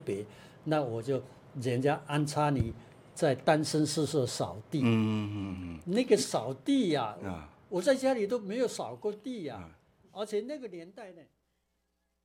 别，那我就人家安插你在单身宿舍扫地，那个扫地呀、我在家里都没有扫过地呀、而且那个年代呢。